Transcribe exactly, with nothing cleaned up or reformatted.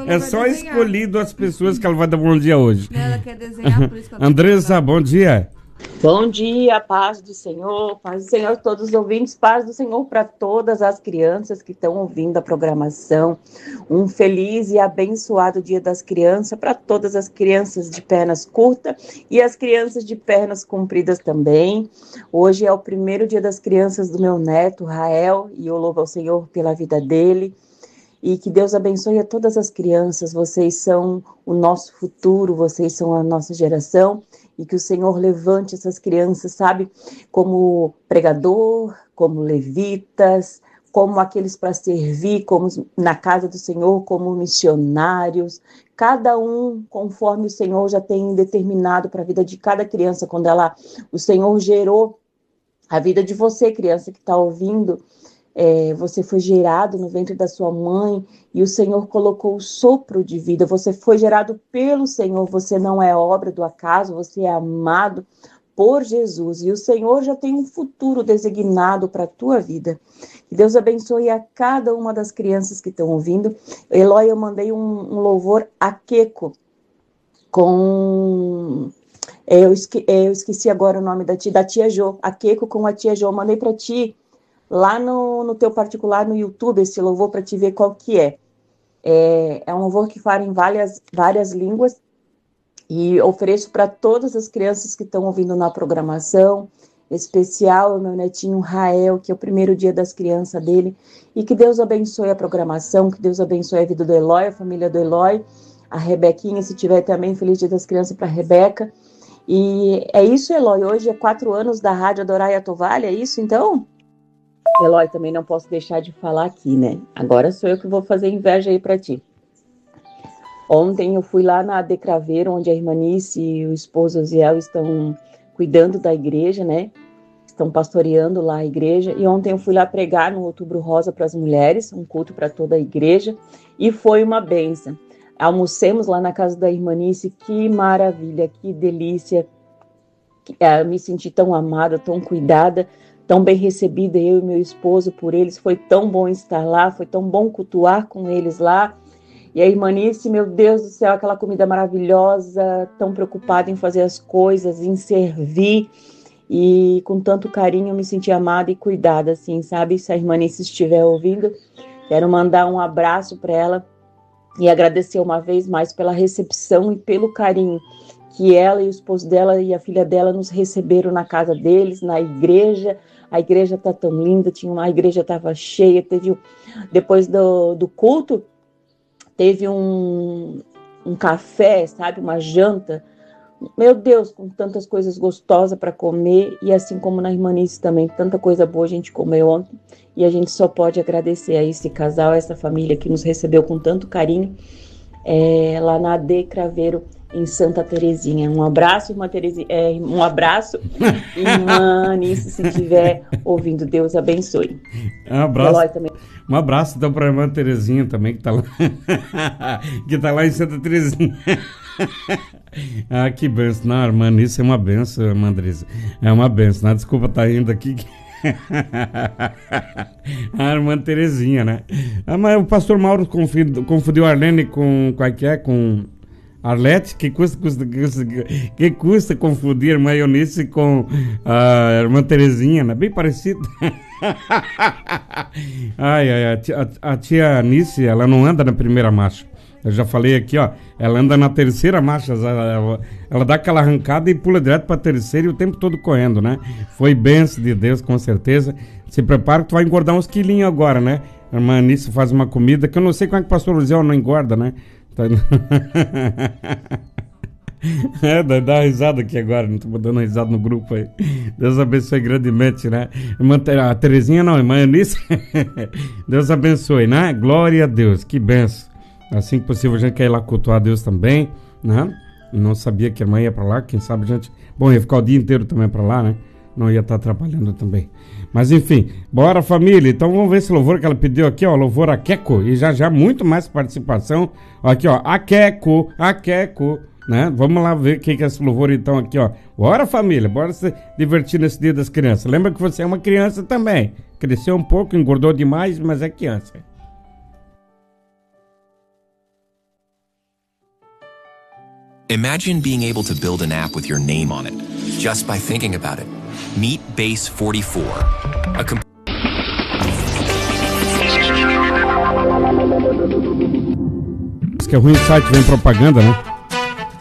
É só escolher duas pessoas que ela vai dar bom dia hoje. Ela quer desenhar, por isso que eu tô Andressa, bom dia. Bom dia, paz do Senhor, paz do Senhor a todos os ouvintes, paz do Senhor para todas as crianças que estão ouvindo a programação. Um feliz e abençoado Dia das Crianças para todas as crianças de pernas curtas e as crianças de pernas compridas também. Hoje é o primeiro Dia das Crianças do meu neto, Rael, e eu louvo ao Senhor pela vida dele. E que Deus abençoe a todas as crianças, vocês são o nosso futuro, vocês são a nossa geração, e que o Senhor levante essas crianças, sabe, como pregador, como levitas, como aqueles para servir, como na casa do Senhor, como missionários, cada um conforme o Senhor já tem determinado para a vida de cada criança, quando ela, o Senhor gerou a vida de você, criança que está ouvindo. É, você foi gerado no ventre da sua mãe e o Senhor colocou o sopro de vida. Você foi gerado pelo Senhor, você não é obra do acaso, você é amado por Jesus. E o Senhor já tem um futuro designado para a tua vida. Que Deus abençoe a cada uma das crianças que estão ouvindo. Eloy, eu mandei um, um louvor a Queco com... É, eu, esque... é, eu esqueci agora o nome da tia, da tia Jo. A Queco com a tia Jo. Eu mandei para ti. Lá no, no teu particular, no YouTube, esse louvor para te ver qual que é. É, é um louvor que fala em várias, várias línguas e ofereço para todas as crianças que estão ouvindo na programação, especial o meu netinho Rael, que é o primeiro dia das crianças dele, e que Deus abençoe a programação, que Deus abençoe a vida do Eloy, a família do Eloy, a Rebequinha, se tiver também, feliz dia das crianças para a Rebeca. E é isso, Eloy, hoje é quatro anos da Rádio Adorai a Tovalha, é isso então? Eloy, também não posso deixar de falar aqui, né? Agora sou eu que vou fazer inveja aí pra ti. Ontem eu fui lá na Decraveiro, onde a irmã Nice e o esposo Osiel estão cuidando da igreja, né? Estão pastoreando lá a igreja. E ontem eu fui lá pregar no Outubro Rosa para as mulheres, um culto para toda a igreja. E foi uma bênção. Almocemos lá na casa da irmã Nice. Que maravilha, que delícia. Eu me senti tão amada, tão cuidada, tão bem recebida, eu e meu esposo por eles, foi tão bom estar lá, foi tão bom cultuar com eles lá, e a irmã Nice, meu Deus do céu, aquela comida maravilhosa, tão preocupada em fazer as coisas, em servir, e com tanto carinho eu me senti amada e cuidada, assim, sabe? Se a irmã Nice estiver ouvindo, quero mandar um abraço para ela, e agradecer uma vez mais pela recepção e pelo carinho que ela e o esposo dela e a filha dela nos receberam na casa deles, na igreja. A igreja tá tão linda, tinha uma, a igreja estava cheia, teve, depois do, do culto, teve um, um café, sabe, uma janta, meu Deus, com tantas coisas gostosas para comer, e assim como na Irmanice também, tanta coisa boa a gente comeu ontem, e a gente só pode agradecer a esse casal, a essa família que nos recebeu com tanto carinho, é, lá na De Craveiro, em Santa Terezinha. Um abraço, irmã Terezinha, é, um abraço, irmã Nice, se estiver ouvindo, Deus abençoe. Um abraço, também. Um abraço então para a irmã Terezinha também, que está lá, que tá lá em Santa Terezinha. Ah, que benção. Não, irmã Nice é uma benção, irmã Andressa. É uma benção. Não, desculpa estar tá indo aqui. A irmã Terezinha, né? Ah, mas o pastor Mauro confundiu, confundiu Arlene com qual que é? Com Arlete, que custa, custa, custa, que custa confundir a irmã Eunice com a irmã Terezinha, né? Bem parecido. Ai, ai, a tia, a, a tia Anice, ela não anda na primeira marcha. Eu já falei aqui, ó, ela anda na terceira marcha, ela, ela, ela dá aquela arrancada e pula direto pra terceira e o tempo todo correndo, né? Foi bênção de Deus, com certeza. Se prepara que tu vai engordar uns quilinhos agora, né? A irmã Anice faz uma comida que eu não sei como é que o pastor Luziel não engorda, né? É, dá, dá uma risada aqui agora, não tô dando risada no grupo aí. Deus abençoe grandemente, né? Irmã, a Terezinha não, irmã Eunice. Deus abençoe, né? Glória a Deus, que benção. Assim que possível a gente quer ir lá cultuar a Deus também, né? Eu não sabia que a irmã ia pra lá, quem sabe a gente... Bom, ia ficar o dia inteiro também pra lá, né? Não ia estar trabalhando também. Mas enfim, bora família, então vamos ver esse louvor que ela pediu aqui, ó, louvor a Queco, e já já muito mais participação, aqui ó, a Queco, a Queco, né, vamos lá ver o que, que é esse louvor então aqui ó, bora família, bora se divertir nesse dia das crianças, lembra que você é uma criança também, cresceu um pouco, engordou demais, mas é criança. Imagine being able to build an app with your name on it, just by thinking about it. Meet Base forty-four, a comp- Diz que é ruim o site, vem propaganda, né?